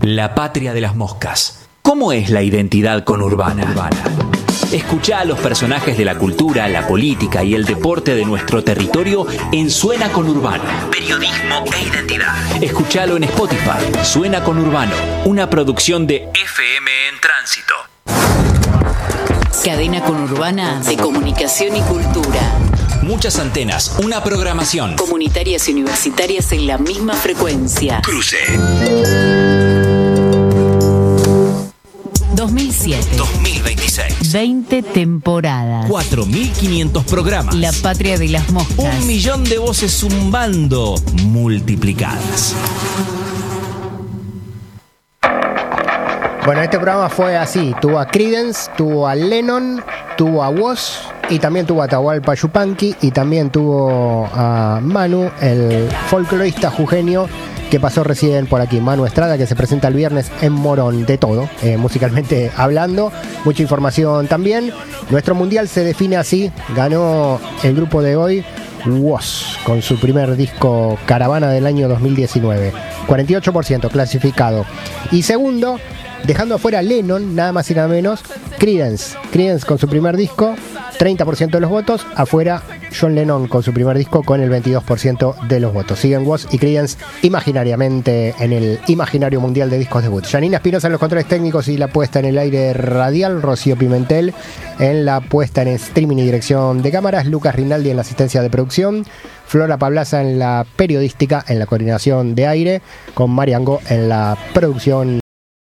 La patria de las moscas. ¿Cómo es la identidad conurbana? Escuchá a los personajes de la cultura, la política y el deporte de nuestro territorio en Suena Conurbano. Periodismo e identidad. Escuchalo en Spotify. Suena Conurbano, una producción de FM en Tránsito. Cadena conurbana de comunicación y cultura. Muchas antenas, una programación. Comunitarias y universitarias en la misma frecuencia. Cruce. 2007. 2026. 20 temporadas. 4.500 programas. La patria de las moscas. 1 millón de voces zumbando multiplicadas. Bueno, este programa fue así. Tuvo a Creedence, tuvo a Lennon, tuvo a Woz y también tuvo a Atahualpa Yupanqui y también tuvo a Manu, el folclorista jujeño que pasó recién por aquí. Manu Estrada, que se presenta el viernes en Morón. De todo, musicalmente hablando. Mucha información también. Nuestro mundial se define así. Ganó el grupo de hoy, Woz, con su primer disco Caravana del año 2019. 48% clasificado. Y segundo, dejando afuera Lennon, nada más y nada menos, Creedence con su primer disco, 30% de los votos. Afuera John Lennon con su primer disco con el 22% de los votos. Siguen Woz y Creedence imaginariamente en el imaginario mundial de discos debut. Janina Espinosa en los controles técnicos y la puesta en el aire radial. Rocío Pimentel en la puesta en streaming y dirección de cámaras. Lucas Rinaldi en la asistencia de producción. Flora Pablaza en la periodística, en la coordinación de aire. Con Mariango en la producción.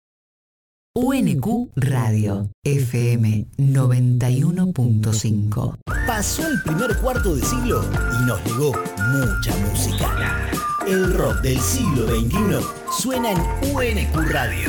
UNQ Radio FM 91.5. Pasó el primer cuarto de siglo y nos legó mucha música. El rock del siglo XXI suena en UNQ Radio.